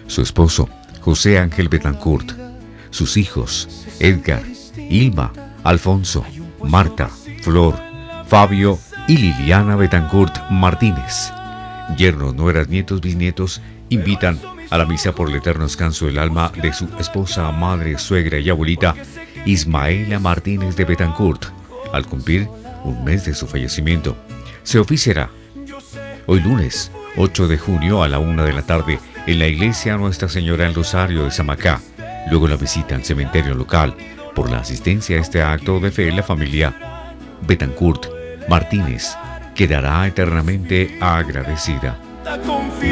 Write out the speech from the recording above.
su esposo, José Ángel Betancourt, sus hijos, Edgar, Ilma, Alfonso, Marta, Flor, Fabio y Liliana Betancourt Martínez. Yernos, nueras, nietos, bisnietos invitan a la misa por el eterno descanso del alma de su esposa, madre, suegra y abuelita, Ismaela Martínez de Betancourt, al cumplir un mes de su fallecimiento. Se oficiará hoy lunes 8 de junio a la 1 de la tarde en la iglesia Nuestra Señora del Rosario de Samacá. Luego la visita al cementerio local. Por la asistencia a este acto de fe, la familia Betancourt Martínez quedará eternamente agradecida.